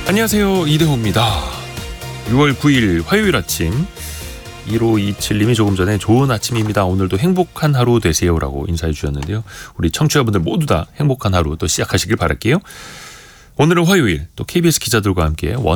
안녕하세요, 이대호입니다. 6월 9일 화요일 아침, 1527님이 조금 전에 좋은 아침입니다. 오늘도 행복한 하루 되세요라고 인사해 주셨는데요. 우리 청취자분들 모두 다 행복한 하루 또 시작하시길 바랄게요. 오늘은 화요일, 또 KBS 기자들과 함께